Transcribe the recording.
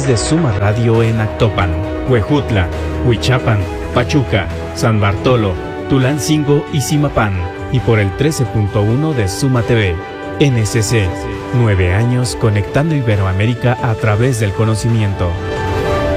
través de Suma Radio en Actopan, Huejutla, Huichapan, Pachuca, San Bartolo, Tulancingo y Zimapán, y por el 13.1 de Suma TV. NSC, 9 años conectando Iberoamérica a través del conocimiento.